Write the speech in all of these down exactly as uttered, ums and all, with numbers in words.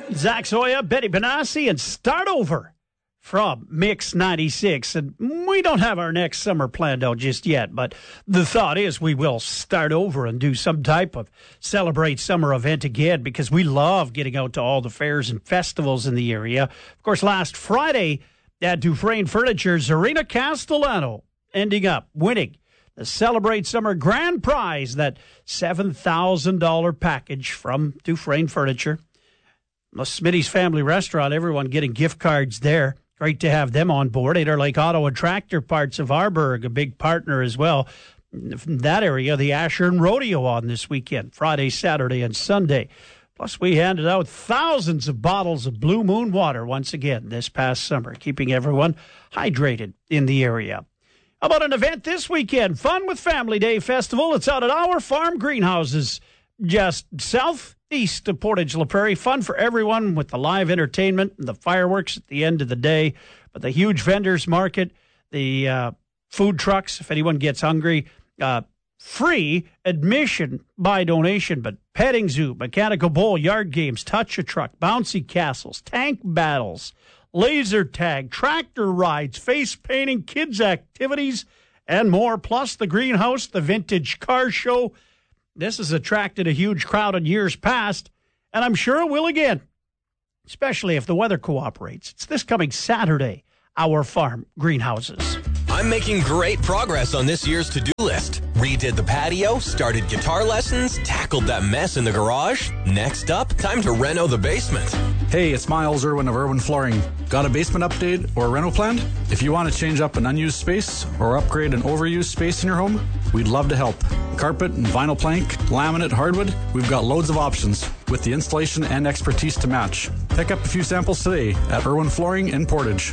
Zach Zoya, Betty Benassi, and Start Over from Mix ninety-six. And we don't have our next summer planned out just yet, but the thought is we will start over and do some type of Celebrate Summer event again, because we love getting out to all the fairs and festivals in the area. Of course, last Friday at Dufresne Furniture, Zarina Castellano ending up winning the Celebrate Summer Grand Prize, that seven thousand dollars package from Dufresne Furniture. The Smitty's Family Restaurant, everyone getting gift cards there. Great to have them on board. Interlake Auto and Tractor Parts of Arborg, a big partner as well. From that area, the Ashern Rodeo on this weekend, Friday, Saturday, and Sunday. Plus, we handed out thousands of bottles of Blue Moon water once again this past summer, keeping everyone hydrated in the area. How about an event this weekend? Fun with Family Day Festival. It's out at Our Farm Greenhouses, just southeast of Portage La Prairie. Fun for everyone with the live entertainment and the fireworks at the end of the day. But the huge vendors market, the uh, food trucks, if anyone gets hungry, uh, free admission by donation. But petting zoo, mechanical bull, yard games, touch-a-truck, bouncy castles, tank battles, laser tag, tractor rides, face painting, kids activities, and more. Plus the greenhouse, the vintage car show. This has attracted a huge crowd in years past, and I'm sure it will again, especially if the weather cooperates. It's this coming Saturday, Our Farm Greenhouses. I'm making great progress on this year's to-do list. Redid the patio, started guitar lessons, tackled that mess in the garage. Next up, time to reno the basement. Hey, it's Miles Irwin of Irwin Flooring. Got a basement update or reno planned? If you want to change up an unused space or upgrade an overused space in your home, we'd love to help. Carpet and vinyl plank, laminate, hardwood, we've got loads of options with the installation and expertise to match. Pick up a few samples today at Irwin Flooring in Portage.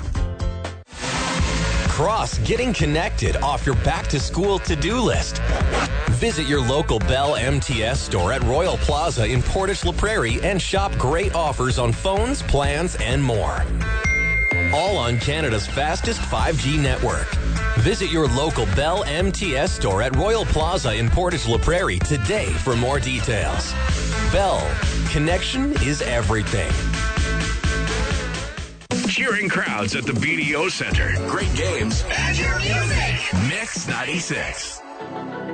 Cross getting connected off your back-to-school to-do list. Visit your local Bell M T S store at Royal Plaza in Portage La Prairie and shop great offers on phones, plans, and more. All on Canada's fastest five G network. Visit your local Bell M T S store at Royal Plaza in Portage La Prairie today for more details. Bell, connection is everything. Cheering crowds at the B D O Center. Great games. And your music. Mix ninety-six.